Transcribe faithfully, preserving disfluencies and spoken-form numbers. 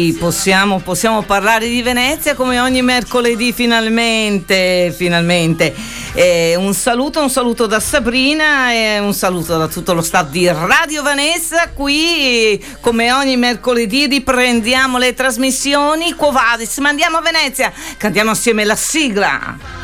Possiamo, possiamo parlare di Venezia come ogni mercoledì, finalmente, finalmente. Eh, un saluto, un saluto da Sabrina e un saluto da tutto lo staff di Radio Vanessa. Qui, come ogni mercoledì, riprendiamo le trasmissioni. Quo vadis? Ma andiamo a Venezia, cantiamo assieme la sigla.